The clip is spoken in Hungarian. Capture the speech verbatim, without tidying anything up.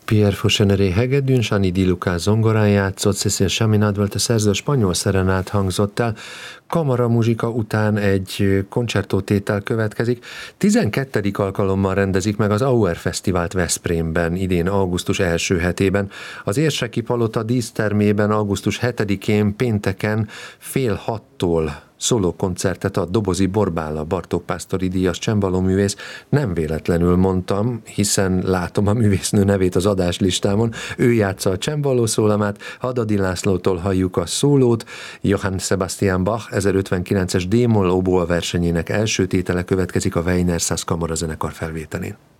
Pierre Faucheneré hegedűn, Sani Di Luca zongorán játszott, Cécile Chaminade volt a szerző, spanyol szerenát hangzott el. Kamaramuzsika után egy koncertótétel következik. tizenkettedik alkalommal rendezik meg az Auer Fesztivált Veszprémben, idén augusztus első hetében. Az Érseki Palota dísztermében augusztus hetedikén pénteken fél hattól szólókoncertet ad Dobozi Borbála, Bartók Pásztori díjas csembalóművész. Nem véletlenül mondtam, hiszen látom a művésznő nevét az adáslistámon. Ő játsza a csembaló szólamát, Hadadi Lászlótól halljuk a szólót. Johann Sebastian Bach ezerötvenkilences D-moll oboa versenyének első tétele következik a Wiener Szász kamarazenekar felvételén.